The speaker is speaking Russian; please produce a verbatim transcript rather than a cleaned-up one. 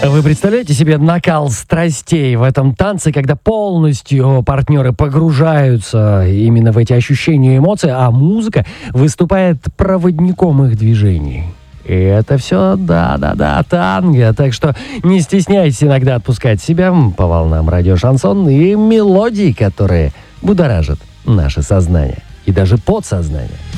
Вы представляете себе накал страстей в этом танце, когда полностью партнеры погружаются именно в эти ощущения и эмоции, а музыка выступает проводником их движений. И это все, да-да-да, танго. Так что не стесняйтесь иногда отпускать себя по волнам радио Шансон и мелодий, которые будоражат наше сознание и даже подсознание.